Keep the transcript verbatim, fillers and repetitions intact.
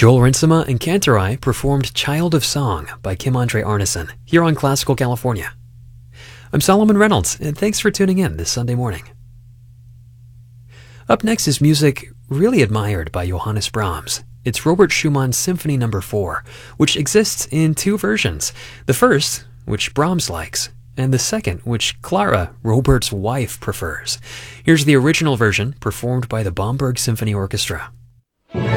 Joel Rinsema and Cantorai performed Child of Song by Kim Andre Arneson here on Classical California. I'm Solomon Reynolds, and thanks for tuning in this Sunday morning. Up next is music really admired by Johannes Brahms. It's Robert Schumann's Symphony Number four, which exists in two versions. The first, which Brahms likes, and the second, which Clara, Robert's wife, prefers. Here's the original version, performed by the Bamberg Symphony Orchestra.